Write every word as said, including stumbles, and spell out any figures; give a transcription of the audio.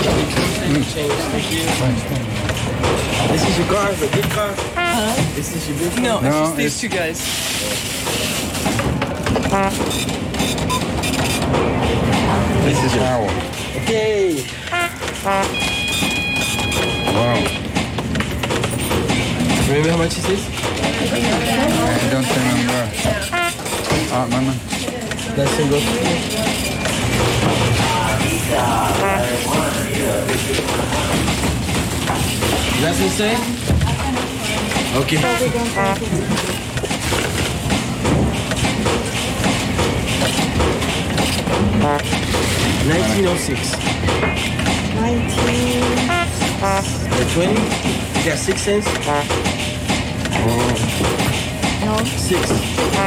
Change. Thank you. This is your car, the big car. Huh? This is your big car. No, No, it's just these it's- two guys. This is our. Okay. Wow. Remember how much is this? I don't remember. Ah, mama. That single. That's insane? Okay. nineteen oh six. nineteen. The twenty? You got six cents? Oh. No. Six.